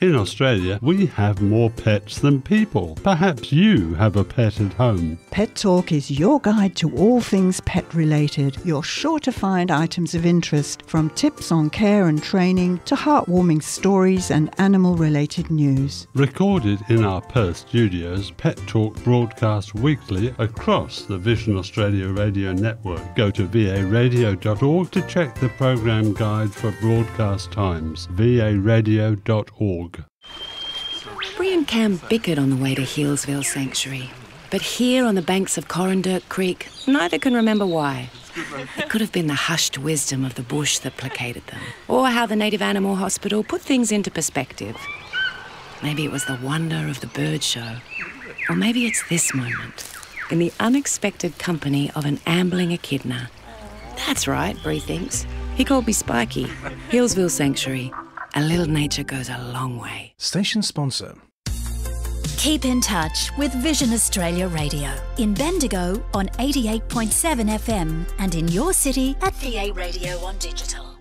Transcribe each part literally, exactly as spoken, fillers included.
In Australia, we have more pets than people. Perhaps you have a pet at home. Pet Talk is your guide to all things pet-related. You're sure to find items of interest, from tips on care and training to heartwarming stories and animal-related news. Recorded in our Perth studios, Pet Talk broadcasts weekly across the Vision Australia radio network. Go to v a radio dot org to check the program guide for broadcast times. v a radio dot org. Bree and Cam bickered on the way to Healesville Sanctuary. But here on the banks of Corrandirk Creek, neither can remember why. It could have been the hushed wisdom of the bush that placated them, or how the Native Animal Hospital put things into perspective. Maybe it was the wonder of the bird show. Or maybe it's this moment, in the unexpected company of an ambling echidna. That's right, Bree thinks. He called me Spiky. Healesville Sanctuary. A little nature goes a long way. Station sponsor. Keep in touch with Vision Australia Radio in Bendigo on eighty-eight point seven F M and in your city at V A Radio on digital.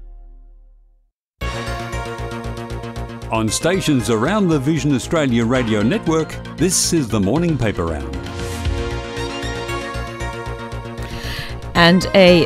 On stations around the Vision Australia Radio network, this is the Morning Paper Round. And a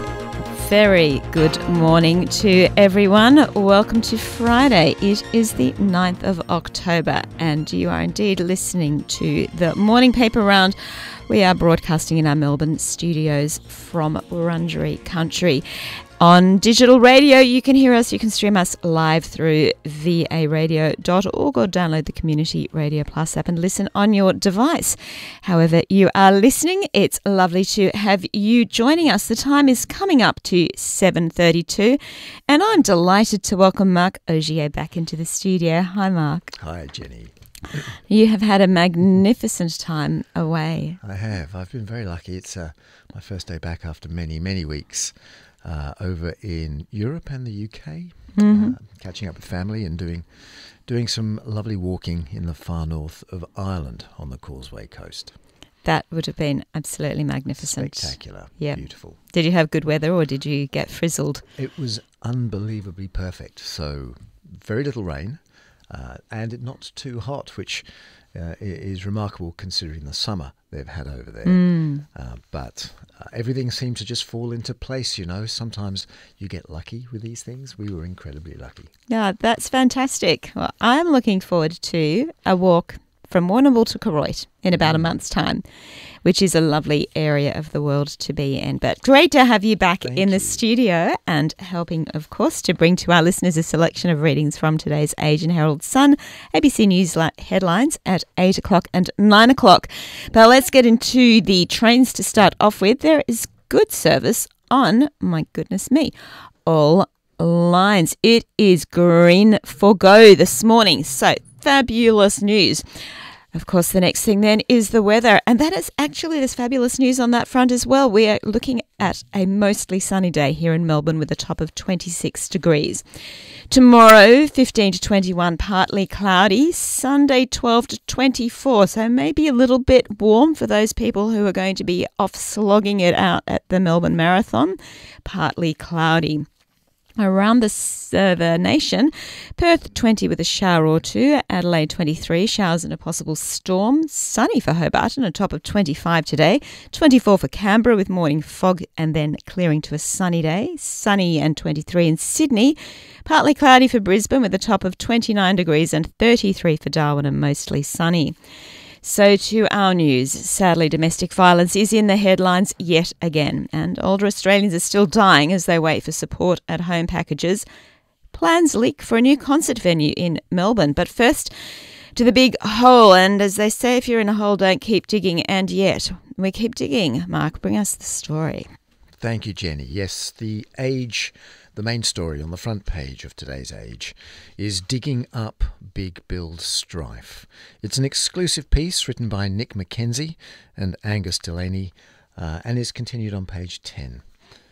very good morning to everyone. Welcome to Friday. It is the ninth of October and you are indeed listening to the Morning Paper Round. We are broadcasting in our Melbourne studios from Wurundjeri Country. On digital radio, you can hear us, you can stream us live through v a radio dot org or download the Community Radio Plus app and listen on your device. However you are listening, it's lovely to have you joining us. The time is coming up to seven thirty-two and I'm delighted to welcome Mark Ogier back into the studio. Hi, Mark. Hi, Jenny. You have had a magnificent time away. I have. I've been very lucky. It's uh, my first day back after many, many weeks. Uh, over in Europe and the U K, mm-hmm. uh, catching up with family and doing doing some lovely walking in the far north of Ireland on the Causeway Coast. That would have been absolutely magnificent. Spectacular. Yep. Beautiful. Did you have good weather or did you get frizzled? It was unbelievably perfect. So very little rain uh, and not too hot, which uh, is remarkable considering the summer they've had over there. Mm. Uh, but uh, everything seemed to just fall into place, you know. Sometimes you get lucky with these things. We were incredibly lucky. Yeah, that's fantastic. Well, I'm looking forward to a walk from Warrnambool to Koroit in about a month's time, which is a lovely area of the world to be in. But great to have you back Thank in you. the studio and helping, of course, to bring to our listeners a selection of readings from today's Age and Herald Sun, A B C News headlines at eight o'clock and nine o'clock. But let's get into the trains to start off with. There is good service on, my goodness me, all lines. It is green for go this morning. So fabulous news. Of course, the next thing then is the weather, and that is actually, there's fabulous news on that front as well. We are looking at a mostly sunny day here in Melbourne with a top of twenty-six degrees. Tomorrow, fifteen to twenty-one, partly cloudy. Sunday, twelve to twenty-four, so maybe a little bit warm for those people who are going to be off slogging it out at the Melbourne Marathon. Partly cloudy. Around the, uh, the nation, Perth twenty with a shower or two, Adelaide twenty-three, showers and a possible storm, sunny for Hobart and a top of twenty-five today, twenty-four for Canberra with morning fog and then clearing to a sunny day, sunny and twenty-three in Sydney, partly cloudy for Brisbane with a top of twenty-nine degrees and thirty-three for Darwin and mostly sunny. So to our news, sadly domestic violence is in the headlines yet again, and older Australians are still dying as they wait for support at home packages. Plans leak for a new concert venue in Melbourne, but first to the big hole, and as they say, if you're in a hole, don't keep digging, and yet we keep digging. Mark, bring us the story. Thank you, Jenny. Yes, the Age, the main story on the front page of today's Age, is Digging Up Big Build Strife. It's an exclusive piece written by Nick McKenzie and Angus Delaney uh, and is continued on page ten.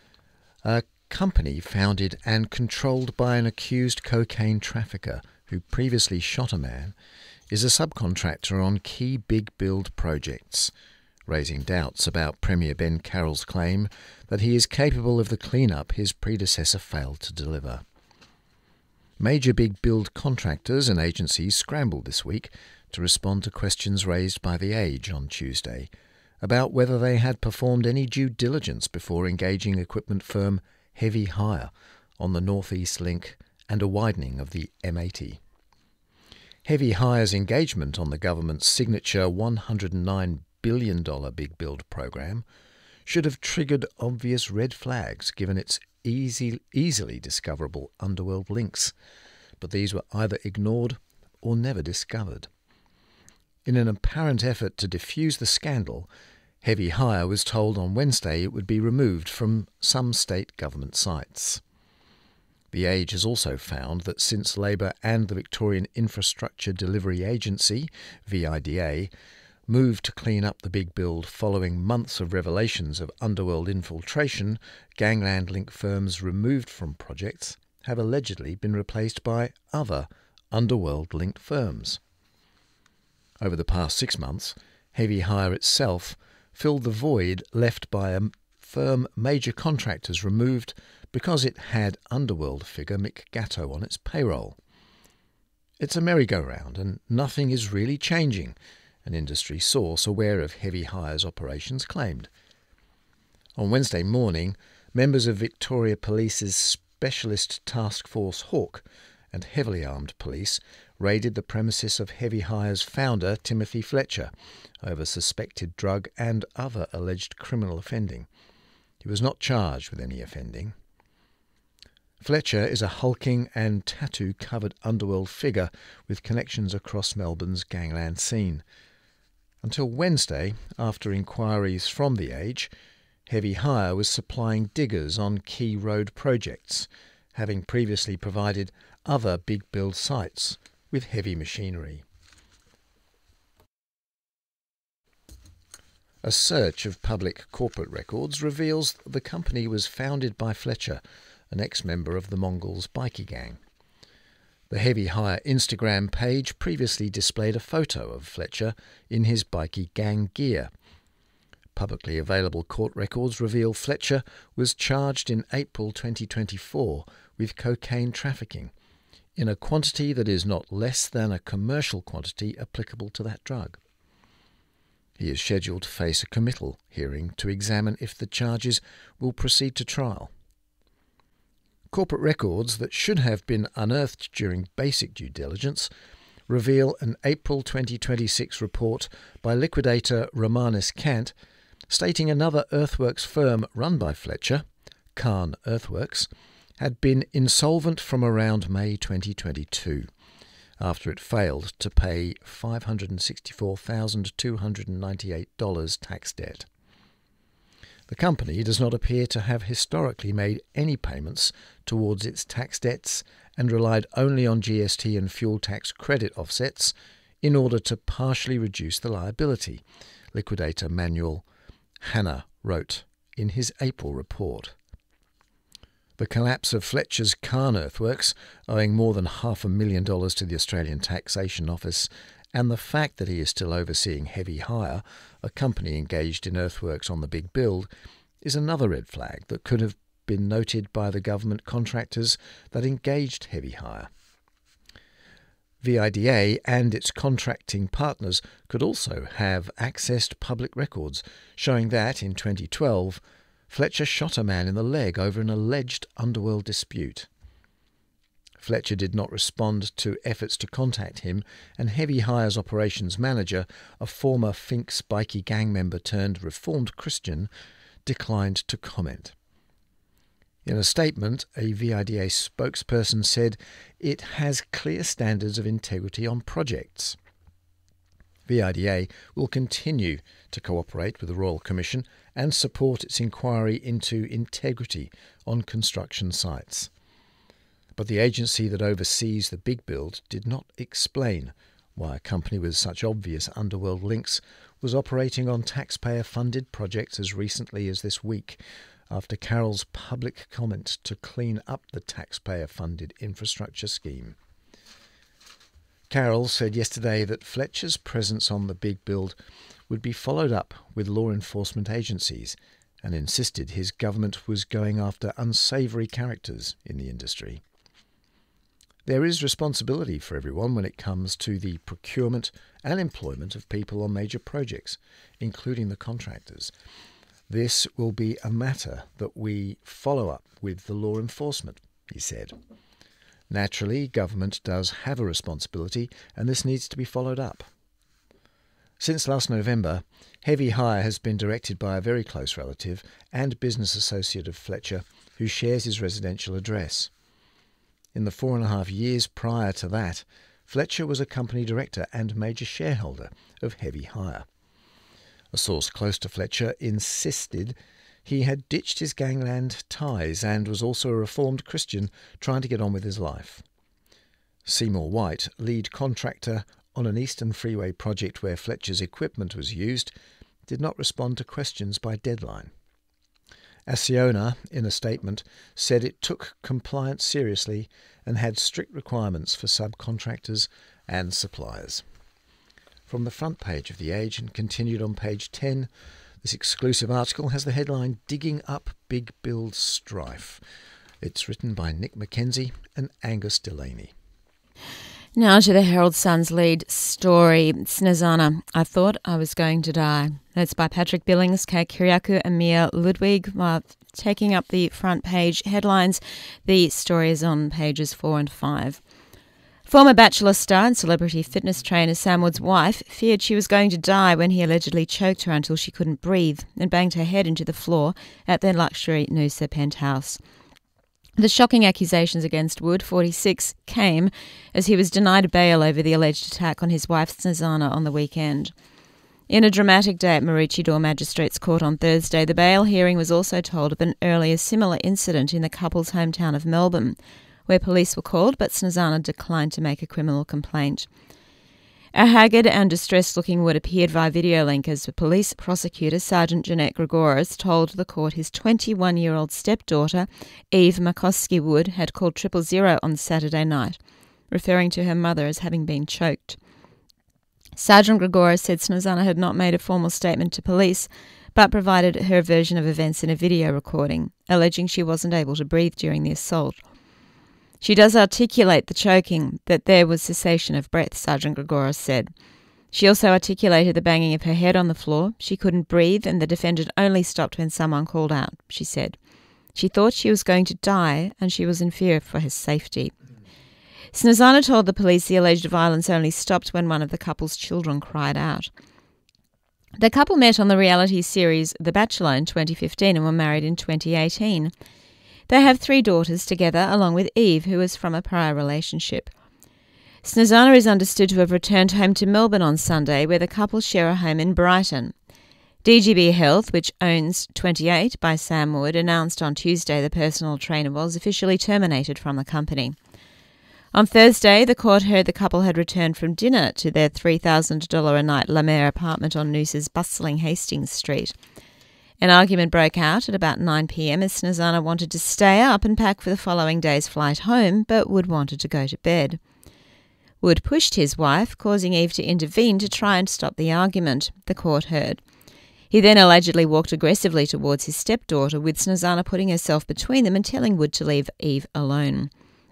A company founded and controlled by an accused cocaine trafficker who previously shot a man is a subcontractor on key big build projects, raising doubts about Premier Ben Carroll's claim that he is capable of the clean-up his predecessor failed to deliver. Major big build contractors and agencies scrambled this week to respond to questions raised by The Age on Tuesday about whether they had performed any due diligence before engaging equipment firm Heavy Hire on the North East Link and a widening of the M eighty. Heavy Hire's engagement on the government's signature one hundred nine billion dollars big build program should have triggered obvious red flags given its easy, easily discoverable underworld links, but these were either ignored or never discovered. In an apparent effort to defuse the scandal, Heavy Hire was told on Wednesday it would be removed from some state government sites. The Age has also found that since Labor and the Victorian Infrastructure Delivery Agency, V I D A, moved to clean up the big build following months of revelations of underworld infiltration, gangland link firms removed from projects have allegedly been replaced by other underworld-linked firms. Over the past six months, Heavy Hire itself filled the void left by a firm major contractors removed because it had underworld figure Mick Gatto on its payroll. It's a merry-go-round and nothing is really changing, an industry source aware of Heavy Hire's operations claimed. On Wednesday morning, members of Victoria Police's Specialist Task Force Hawk and heavily armed police raided the premises of Heavy Hire's founder, Timothy Fletcher, over suspected drug and other alleged criminal offending. He was not charged with any offending. Fletcher is a hulking and tattoo-covered underworld figure with connections across Melbourne's gangland scene. Until Wednesday, after inquiries from The Age, Heavy Hire was supplying diggers on key road projects, having previously provided other big build sites with heavy machinery. A search of public corporate records reveals the company was founded by Fletcher, an ex-member of the Mongols bikie gang. The Heavy Hire Instagram page previously displayed a photo of Fletcher in his bikie gang gear. Publicly available court records reveal Fletcher was charged in April twenty twenty-four with cocaine trafficking, in a quantity that is not less than a commercial quantity applicable to that drug. He is scheduled to face a committal hearing to examine if the charges will proceed to trial. Corporate records that should have been unearthed during basic due diligence reveal an April twenty twenty-six report by liquidator Romanis Kant stating another earthworks firm run by Fletcher, Khan Earthworks, had been insolvent from around May twenty twenty-two, after it failed to pay five hundred sixty-four thousand two hundred ninety-eight dollars tax debt. The company does not appear to have historically made any payments towards its tax debts and relied only on G S T and fuel tax credit offsets in order to partially reduce the liability, liquidator Manuel Hanna wrote in his April report. The collapse of Fletcher's Khan Earthworks, owing more than half a million dollars to the Australian Taxation Office, and the fact that he is still overseeing Heavy Hire, a company engaged in earthworks on the big build, is another red flag that could have been noted by the government contractors that engaged Heavy Hire. V I D A and its contracting partners could also have accessed public records showing that, in twenty twelve, Fletcher shot a man in the leg over an alleged underworld dispute. Fletcher did not respond to efforts to contact him, and Heavy Hire's operations manager, a former Finks bikie gang member turned Reformed Christian, declined to comment. In a statement, a V I D A spokesperson said it has clear standards of integrity on projects. V I D A will continue to cooperate with the Royal Commission and support its inquiry into integrity on construction sites. But the agency that oversees the big build did not explain why a company with such obvious underworld links was operating on taxpayer-funded projects as recently as this week, after Carroll's public comment to clean up the taxpayer-funded infrastructure scheme. Carroll said yesterday that Fletcher's presence on the big build would be followed up with law enforcement agencies, and insisted his government was going after unsavoury characters in the industry. There is responsibility for everyone when it comes to the procurement and employment of people on major projects, including the contractors. This will be a matter that we follow up with the law enforcement, he said. Naturally, government does have a responsibility, and this needs to be followed up. Since last November, heavy hire has been directed by a very close relative and business associate of Fletcher, who shares his residential address. In the four and a half years prior to that, Fletcher was a company director and major shareholder of Heavy Hire. A source close to Fletcher insisted he had ditched his gangland ties and was also a reformed Christian trying to get on with his life. Seymour White, lead contractor on an Eastern Freeway project where Fletcher's equipment was used, did not respond to questions by deadline. Acciona, in a statement, said it took compliance seriously and had strict requirements for subcontractors and suppliers. From the front page of The Age and continued on page ten, this exclusive article has the headline, Digging Up Big Build Strife. It's written by Nick Mackenzie and Angus Delaney. Now to the Herald Sun's lead story, Snezana, I Thought I Was Going to Die. That's by Patrick Billings, Kay Kiriakou and Mia Ludwig. While taking up the front page headlines, the story is on pages four and five. Former Bachelor star and celebrity fitness trainer Sam Wood's wife feared she was going to die when he allegedly choked her until she couldn't breathe and banged her head into the floor at their luxury Noosa penthouse. The shocking accusations against Wood, forty-six, came as he was denied bail over the alleged attack on his wife Snezana on the weekend. In a dramatic day at Maroochydore Magistrates Court on Thursday, the bail hearing was also told of an earlier similar incident in the couple's hometown of Melbourne, where police were called but Snezana declined to make a criminal complaint. A haggard and distressed-looking Wood appeared via video link as the police prosecutor, Sergeant Jeanette Gregoris, told the court his twenty-one-year-old stepdaughter, Eve McCoskey Wood, had called triple zero on Saturday night, referring to her mother as having been choked. Sergeant Gregoris said Snezana had not made a formal statement to police, but provided her version of events in a video recording, alleging she wasn't able to breathe during the assault. She does articulate the choking, that there was cessation of breath, Sergeant Gregoris said. She also articulated the banging of her head on the floor. She couldn't breathe and the defendant only stopped when someone called out, she said. She thought she was going to die and she was in fear for her safety. Snezana told the police the alleged violence only stopped when one of the couple's children cried out. The couple met on the reality series The Bachelor in twenty fifteen and were married in twenty eighteen. They have three daughters together, along with Eve, who is from a prior relationship. Snezana is understood to have returned home to Melbourne on Sunday, where the couple share a home in Brighton. D G B Health, which owns twenty-eight by Sam Wood, announced on Tuesday the personal trainer was officially terminated from the company. On Thursday, the court heard the couple had returned from dinner to their three thousand dollars a night La Mer apartment on Noosa's bustling Hastings Street. An argument broke out at about nine p.m. as Snezana wanted to stay up and pack for the following day's flight home, but Wood wanted to go to bed. Wood pushed his wife, causing Eve to intervene to try and stop the argument, the court heard. He then allegedly walked aggressively towards his stepdaughter, with Snezana putting herself between them and telling Wood to leave Eve alone.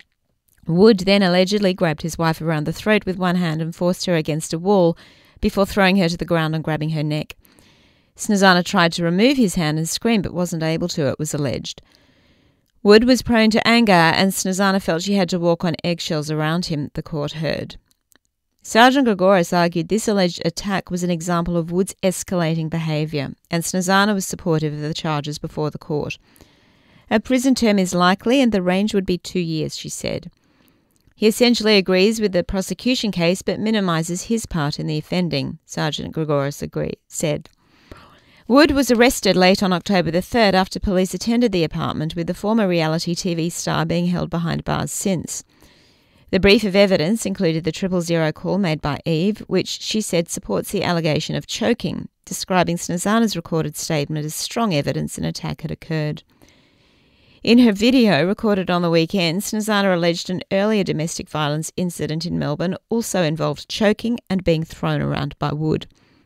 Wood then allegedly grabbed his wife around the throat with one hand and forced her against a wall before throwing her to the ground and grabbing her neck. Snezana tried to remove his hand and screamed but wasn't able to, it was alleged. Wood was prone to anger and Snezana felt she had to walk on eggshells around him, the court heard. Sergeant Gregoris argued this alleged attack was an example of Wood's escalating behaviour, and Snezana was supportive of the charges before the court. A prison term is likely and the range would be two years, she said. He essentially agrees with the prosecution case but minimises his part in the offending, Sergeant Gregoris agreed, said. Wood was arrested late on October the third after police attended the apartment, with the former reality T V star being held behind bars since. The brief of evidence included the triple zero call made by Eve, which she said supports the allegation of choking, describing Snezana's recorded statement as strong evidence an attack had occurred. In her video, recorded on the weekend, Snezana alleged an earlier domestic violence incident in Melbourne also involved choking and being thrown around by Wood.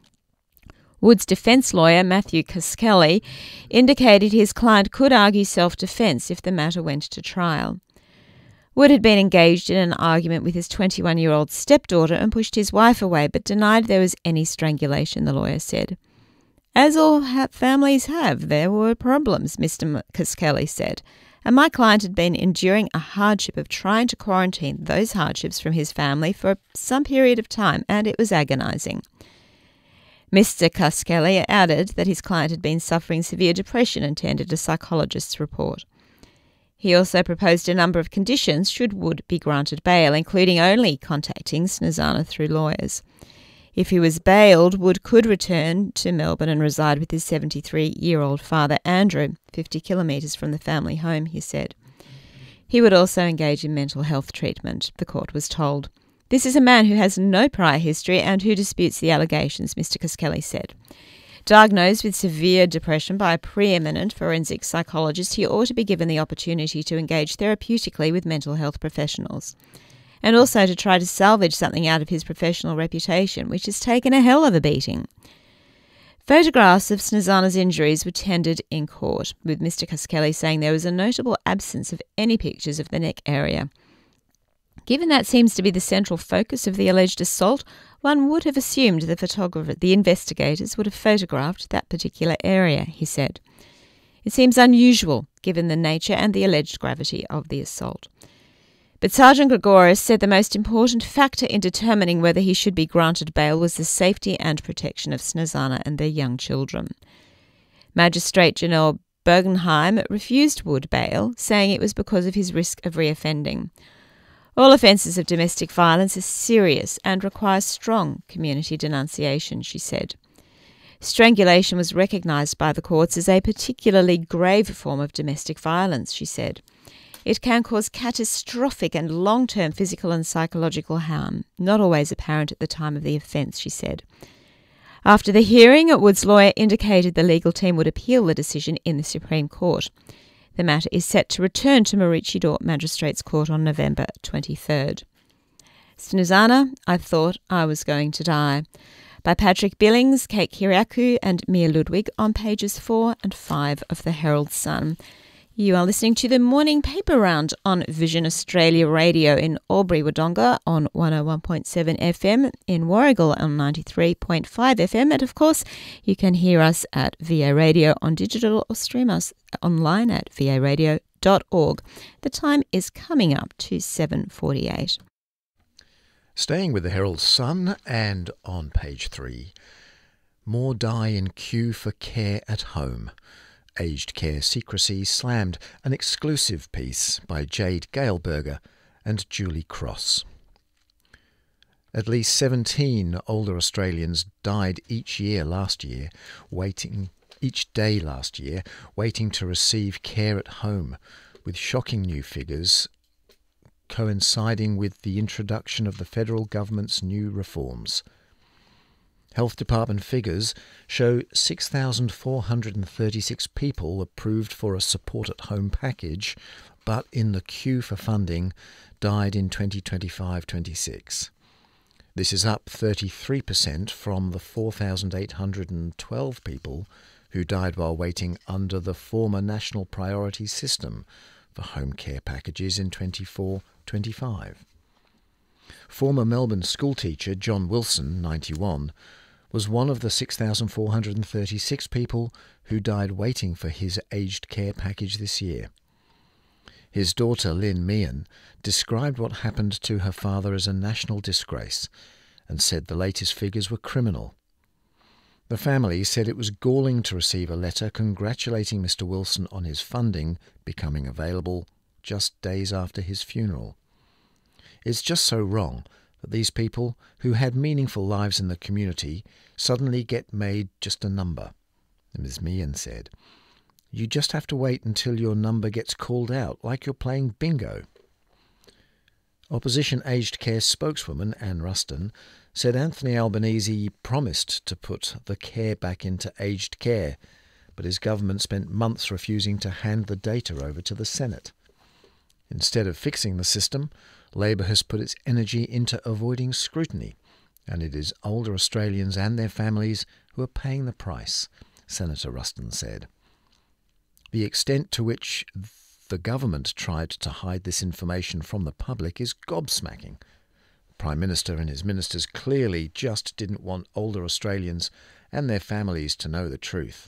Wood's defence lawyer, Matthew Cuskelly, indicated his client could argue self-defence if the matter went to trial. Wood had been engaged in an argument with his twenty-one-year-old stepdaughter and pushed his wife away, but denied there was any strangulation, the lawyer said. As all ha- families have, there were problems, Mister Cuskelly said, and my client had been enduring a hardship of trying to quarantine those hardships from his family for some period of time, and it was agonising. Mister Cuskelly added that his client had been suffering severe depression and tendered a psychologist's report. He also proposed a number of conditions should Wood be granted bail, including only contacting Snezana through lawyers. If he was bailed, Wood could return to Melbourne and reside with his seventy-three-year-old father, Andrew, fifty kilometres from the family home, he said. He would also engage in mental health treatment, the court was told. This is a man who has no prior history and who disputes the allegations, Mister Cuskelly said. Diagnosed with severe depression by a preeminent forensic psychologist, he ought to be given the opportunity to engage therapeutically with mental health professionals, and also to try to salvage something out of his professional reputation, which has taken a hell of a beating. Photographs of Snezana's injuries were tendered in court, with Mister Cuskelly saying there was a notable absence of any pictures of the neck area. Given that seems to be the central focus of the alleged assault, one would have assumed the photographer, the investigators would have photographed that particular area, he said. It seems unusual, given the nature and the alleged gravity of the assault. But Sergeant Gregoris said the most important factor in determining whether he should be granted bail was the safety and protection of Snezana and their young children. Magistrate Janelle Bergenheim refused Wood bail, saying it was because of his risk of reoffending. All offences of domestic violence are serious and require strong community denunciation, she said. Strangulation was recognised by the courts as a particularly grave form of domestic violence, she said. It can cause catastrophic and long-term physical and psychological harm, not always apparent at the time of the offence, she said. After the hearing, Wood's lawyer indicated the legal team would appeal the decision in the Supreme Court. The matter is set to return to Maroochydore Magistrates Court on November twenty-third. Snezana, I Thought I Was Going to Die, by Patrick Billings, Kate Kiriakou and Mia Ludwig on pages four and five of the Herald Sun. You are listening to the Morning Paper Round on Vision Australia Radio in Albury-Wodonga on one oh one point seven F M, in Warragul on ninety-three point five F M, and of course you can hear us at V A Radio on digital or stream us online at v a radio dot org. The time is coming up to seven forty-eight. Staying with the Herald Sun and on page three, more die in queue for care at home. Aged care secrecy slammed, an exclusive piece by Jade Gailberger and Julie Cross. At least seventeen older Australians died each year last year, waiting each day last year, waiting to receive care at home, with shocking new figures coinciding with the introduction of the federal government's new reforms. Health Department figures show six thousand four hundred thirty-six people approved for a support-at-home package, but in the queue for funding died in twenty twenty-five twenty-six. This is up thirty-three percent from the four thousand eight hundred twelve people who died while waiting under the former National Priority System for home care packages in twenty-four twenty-five. Former Melbourne schoolteacher John Wilson, ninety-one, was one of the six thousand four hundred thirty-six people who died waiting for his aged care package this year. His daughter, Lynn Meehan, described what happened to her father as a national disgrace and said the latest figures were criminal. The family said it was galling to receive a letter congratulating Mister Wilson on his funding becoming available just days after his funeral. It's just so wrong that these people who had meaningful lives in the community suddenly get made just a number. Miz Meehan said, "You just have to wait until your number gets called out, like you're playing bingo." Opposition aged care spokeswoman Anne Ruston said Anthony Albanese promised to put the care back into aged care, but his government spent months refusing to hand the data over to the Senate. Instead of fixing the system, Labor has put its energy into avoiding scrutiny, and it is older Australians and their families who are paying the price, Senator Ruston said. The extent to which the government tried to hide this information from the public is gobsmacking. The Prime Minister and his ministers clearly just didn't want older Australians and their families to know the truth.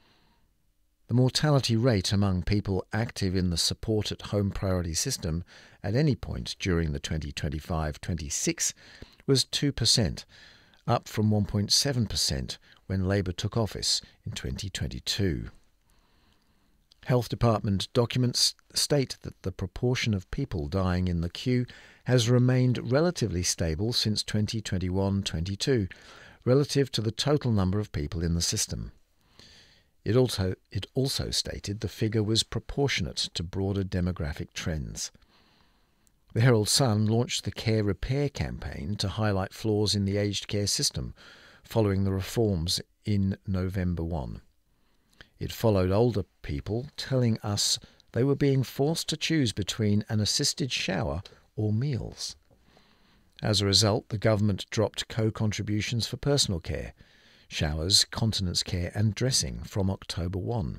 The mortality rate among people active in the support at home priority system at any point during the twenty twenty-five twenty-six was two percent, up from one point seven percent when Labor took office in twenty twenty-two. Health Department documents state that the proportion of people dying in the queue has remained relatively stable since twenty twenty-one twenty-two, relative to the total number of people in the system. It also, it also stated the figure was proportionate to broader demographic trends. The Herald Sun launched the Care Repair campaign to highlight flaws in the aged care system following the reforms in November first. It followed older people telling us they were being forced to choose between an assisted shower or meals. As a result, the government dropped co-contributions for personal care, showers, continence care and dressing from October first.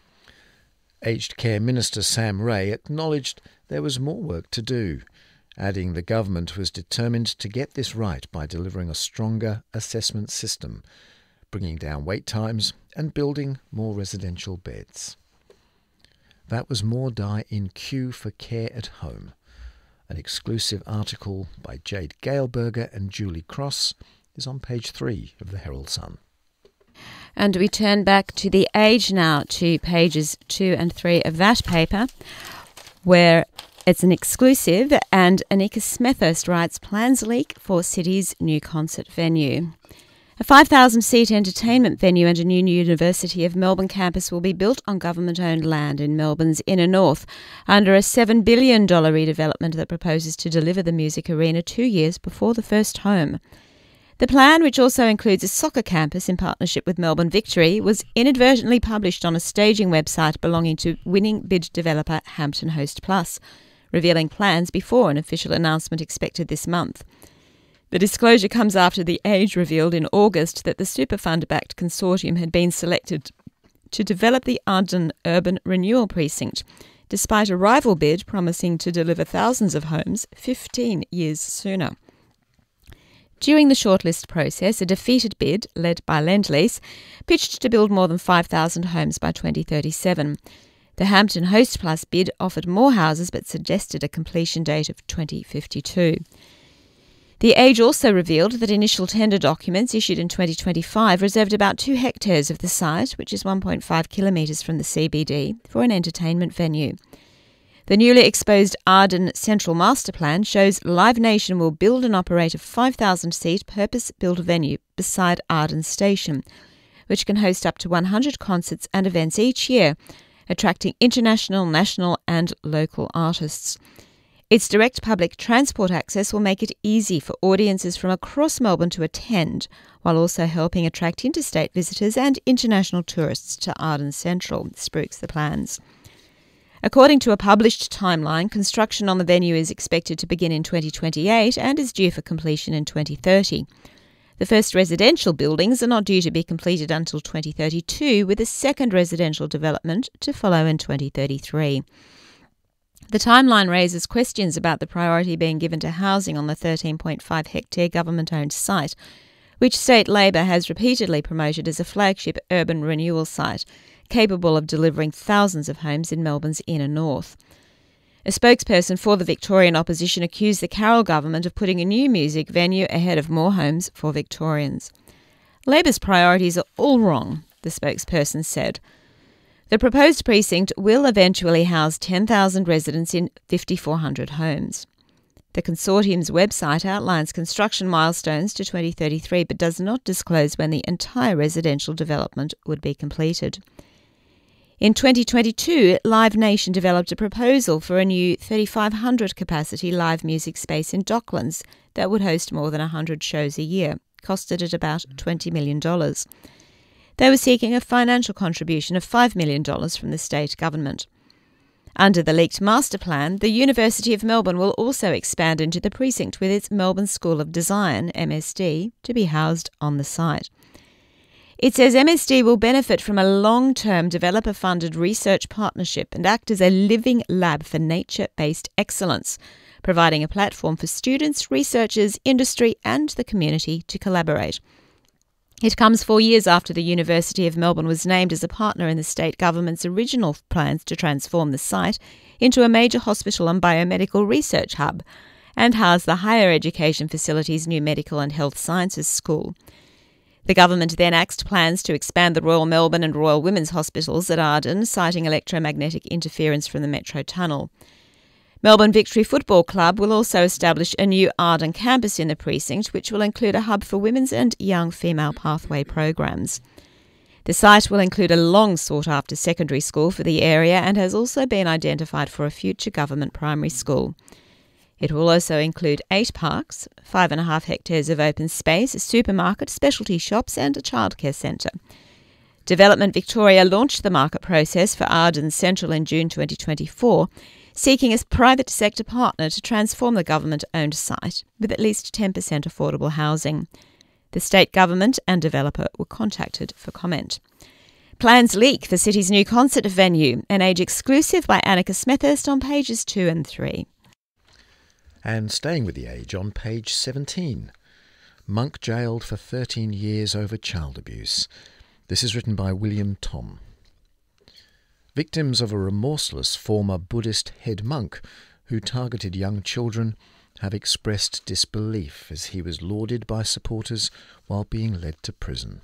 Aged Care Minister Sam Ray acknowledged there was more work to do, adding the government was determined to get this right by delivering a stronger assessment system, bringing down wait times and building more residential beds. That was more die in Queue for Care at Home, an exclusive article by Jade Gailberger and Julie Cross is on page three of the Herald Sun. And we turn back to The Age now, to pages two and three of that paper, where it's an exclusive, and Anika Smethurst writes, plans leak for City's new concert venue. A five thousand seat entertainment venue and a new University of Melbourne campus will be built on government-owned land in Melbourne's inner north under a seven billion dollars redevelopment that proposes to deliver the music arena two years before the first home. The plan, which also includes a soccer campus in partnership with Melbourne Victory, was inadvertently published on a staging website belonging to winning bid developer Hampton Host Plus, revealing plans before an official announcement expected this month. The disclosure comes after The Age revealed in August that the Superfund-backed consortium had been selected to develop the Arden Urban Renewal Precinct, despite a rival bid promising to deliver thousands of homes fifteen years sooner. During the shortlist process, a defeated bid, led by Lendlease, pitched to build more than five thousand homes by twenty thirty-seven. The Hampton Host Plus bid offered more houses but suggested a completion date of twenty fifty-two. The Age also revealed that initial tender documents issued in twenty twenty-five reserved about two hectares of the site, which is one point five kilometres from the C B D, for an entertainment venue. The newly exposed Arden Central Master Plan shows Live Nation will build and operate a five thousand seat purpose-built venue beside Arden Station, which can host up to one hundred concerts and events each year, attracting international, national and local artists. Its direct public transport access will make it easy for audiences from across Melbourne to attend, while also helping attract interstate visitors and international tourists to Arden Central, spruiks the plans. According to a published timeline, construction on the venue is expected to begin in twenty twenty-eight and is due for completion in twenty thirty. The first residential buildings are not due to be completed until twenty thirty-two, with a second residential development to follow in twenty thirty-three. The timeline raises questions about the priority being given to housing on the thirteen point five hectare government-owned site, which State Labor has repeatedly promoted as a flagship urban renewal site, capable of delivering thousands of homes in Melbourne's inner north. A spokesperson for the Victorian opposition accused the Carroll government of putting a new music venue ahead of more homes for Victorians. Labor's priorities are all wrong, the spokesperson said. The proposed precinct will eventually house ten thousand residents in five thousand four hundred homes. The consortium's website outlines construction milestones to twenty thirty-three but does not disclose when the entire residential development would be completed. In twenty twenty-two, Live Nation developed a proposal for a new thirty-five hundred capacity live music space in Docklands that would host more than one hundred shows a year, costed at about twenty million dollars. They were seeking a financial contribution of five million dollars from the state government. Under the leaked master plan, the University of Melbourne will also expand into the precinct with its Melbourne School of Design, M S D, to be housed on the site. It says M S D will benefit from a long-term developer-funded research partnership and act as a living lab for nature-based excellence, providing a platform for students, researchers, industry and the community to collaborate. It comes four years after the University of Melbourne was named as a partner in the state government's original plans to transform the site into a major hospital and biomedical research hub and house the higher education facility's new medical and health sciences school. The government then axed plans to expand the Royal Melbourne and Royal Women's Hospitals at Arden, citing electromagnetic interference from the Metro Tunnel. Melbourne Victory Football Club will also establish a new Arden campus in the precinct, which will include a hub for women's and young female pathway programs. The site will include a long sought-after secondary school for the area and has also been identified for a future government primary school. It will also include eight parks, five and a half hectares of open space, a supermarket, specialty shops and a childcare centre. Development Victoria launched the market process for Arden Central in June twenty twenty-four, seeking a private sector partner to transform the government-owned site with at least ten percent affordable housing. The state government and developer were contacted for comment. Plans leak for City's new concert venue, an Age exclusive by Annika Smethurst on pages two and three. And staying with the Age on page seventeen, Monk jailed for thirteen years over child abuse. This is written by William Tom. Victims of a remorseless former Buddhist head monk who targeted young children have expressed disbelief as he was lauded by supporters while being led to prison.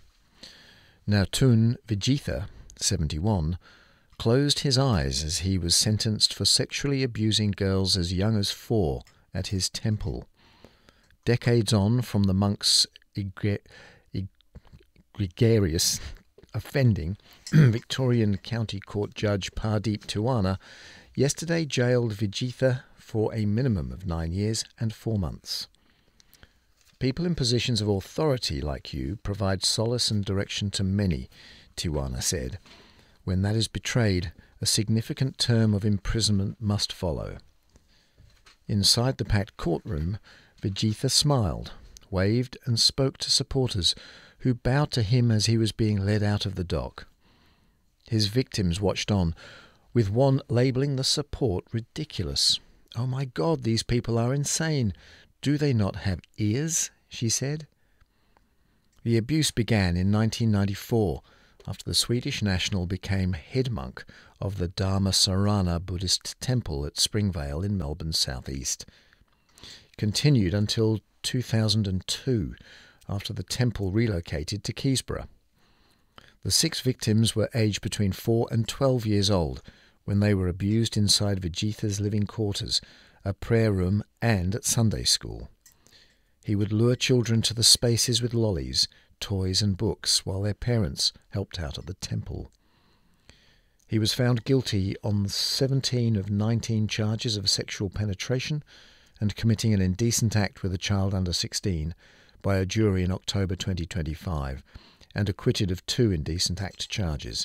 Nautun Vijitha, seventy-one, closed his eyes as he was sentenced for sexually abusing girls as young as four at his temple. Decades on from the monk's egre- egregious offending, Victorian County Court Judge Pardeep Tiwana yesterday jailed Vijitha for a minimum of nine years and four months. People in positions of authority like you provide solace and direction to many, Tiwana said. When that is betrayed, a significant term of imprisonment must follow. Inside the packed courtroom, Vijitha smiled, waved and spoke to supporters who bowed to him as he was being led out of the dock. His victims watched on, with one labelling the support ridiculous. "Oh my God, these people are insane. Do they not have ears?" she said. The abuse began in nineteen ninety-four, after the Swedish national became head monk of the Dharmasarana Buddhist temple at Springvale in Melbourne's southeast. Continued until two thousand two, after the temple relocated to Keysborough. The six victims were aged between four and twelve years old when they were abused inside Vijitha's living quarters, a prayer room and at Sunday school. He would lure children to the spaces with lollies, toys and books while their parents helped out at the temple. He was found guilty on seventeen of nineteen charges of sexual penetration and committing an indecent act with a child under sixteen by a jury in October twenty twenty-five, and acquitted of two indecent act charges.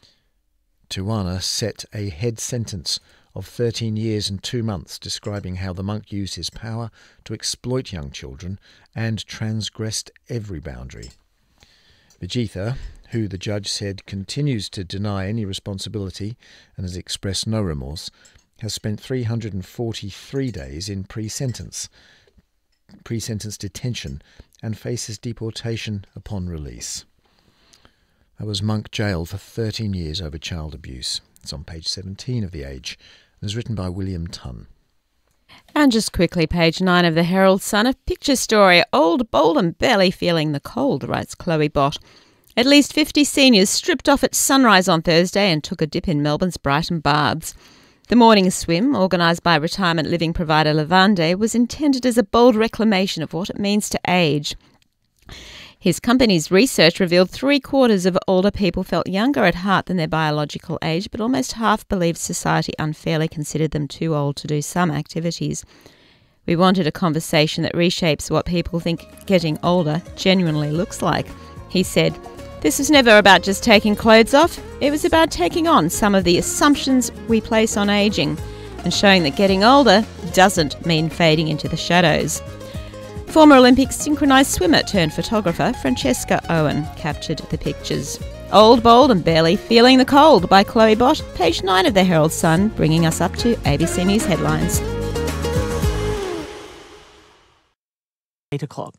Tiwana set a head sentence of thirteen years and two months, describing how the monk used his power to exploit young children and transgressed every boundary. Vijitha, who the judge said continues to deny any responsibility and has expressed no remorse, has spent three hundred forty-three days in pre-sentence, pre-sentence detention and faces deportation upon release. That was Monk jailed for thirteen years over child abuse. It's on page seventeen of The Age and is written by William Tunn. And just quickly, page nine of the Herald Sun, a picture story. Old, bold and barely feeling the cold, writes Chloe Bott. At least fifty seniors stripped off at sunrise on Thursday and took a dip in Melbourne's Brighton Baths. The morning swim, organised by retirement living provider Levande, was intended as a bold reclamation of what it means to age. His company's research revealed three-quarters of older people felt younger at heart than their biological age, but almost half believed society unfairly considered them too old to do some activities. We wanted a conversation that reshapes what people think getting older genuinely looks like, he said. This was never about just taking clothes off. It was about taking on some of the assumptions we place on ageing and showing that getting older doesn't mean fading into the shadows. Former Olympic synchronised swimmer turned photographer Francesca Owen captured the pictures. Old, Bold and Barely Feeling the Cold by Chloe Bott, page nine of the Herald Sun, bringing us up to A B C News headlines. eight o'clock.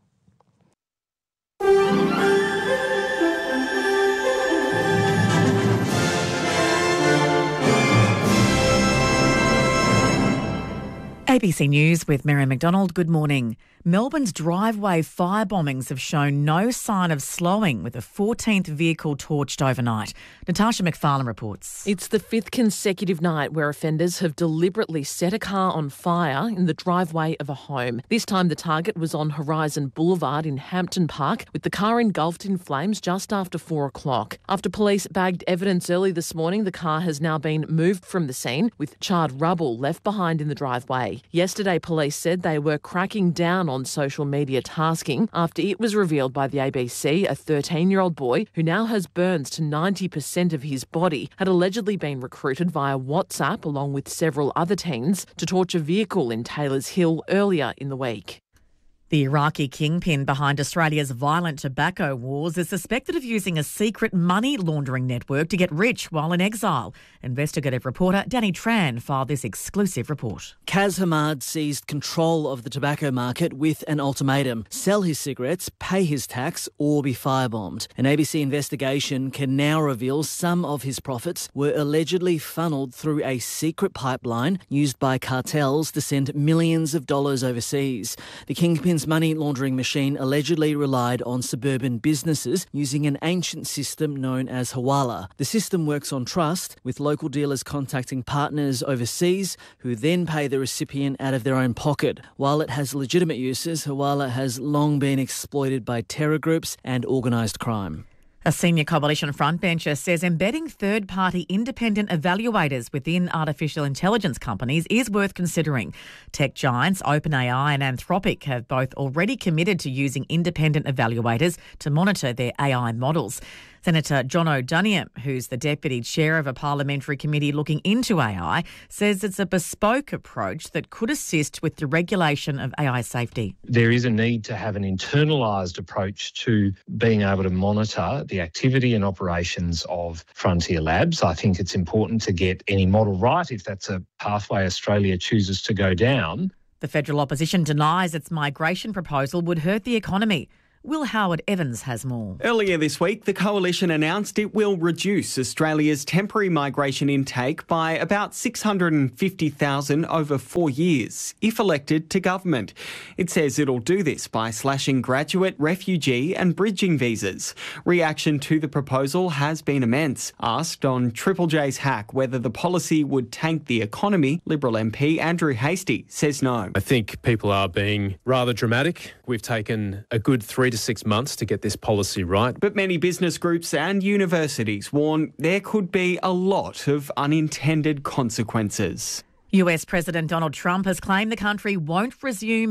A B C News with Mary McDonald. Good morning. Melbourne's driveway fire bombings have shown no sign of slowing, with a fourteenth vehicle torched overnight. Natasha McFarlane reports. It's the fifth consecutive night where offenders have deliberately set a car on fire in the driveway of a home. This time the target was on Horizon Boulevard in Hampton Park, with the car engulfed in flames just after four o'clock. After police bagged evidence early this morning, the car has now been moved from the scene, with charred rubble left behind in the driveway. Yesterday, police said they were cracking down on social media tasking after it was revealed by the A B C a thirteen-year-old boy who now has burns to ninety percent of his body had allegedly been recruited via WhatsApp along with several other teens to torch a vehicle in Taylors Hill earlier in the week. The Iraqi kingpin behind Australia's violent tobacco wars is suspected of using a secret money laundering network to get rich while in exile. Investigative reporter Danny Tran filed this exclusive report. Kaz Hamad seized control of the tobacco market with an ultimatum: sell his cigarettes, pay his tax, or be firebombed. An A B C investigation can now reveal some of his profits were allegedly funneled through a secret pipeline used by cartels to send millions of dollars overseas. The kingpin money laundering machine allegedly relied on suburban businesses using an ancient system known as Hawala. The system works on trust, with local dealers contacting partners overseas who then pay the recipient out of their own pocket. While it has legitimate uses, Hawala has long been exploited by terror groups and organised crime. A senior coalition frontbencher says embedding third-party independent evaluators within artificial intelligence companies is worth considering. Tech giants OpenAI and Anthropic have both already committed to using independent evaluators to monitor their A I models. Senator John O'Donoghue, who's the deputy chair of a parliamentary committee looking into A I, says it's a bespoke approach that could assist with the regulation of A I safety. There is a need to have an internalised approach to being able to monitor the activity and operations of frontier labs. I think it's important to get any model right if that's a pathway Australia chooses to go down. The federal opposition denies its migration proposal would hurt the economy. Will Howard Evans has more. Earlier this week, the Coalition announced it will reduce Australia's temporary migration intake by about six hundred fifty thousand over four years, if elected to government. It says it'll do this by slashing graduate, refugee and bridging visas. Reaction to the proposal has been immense. Asked on Triple J's Hack whether the policy would tank the economy, Liberal M P Andrew Hastie says no. I think people are being rather dramatic. We've taken a good three to six months to get this policy right. But many business groups and universities warn there could be a lot of unintended consequences. U S President Donald Trump has claimed the country won't resume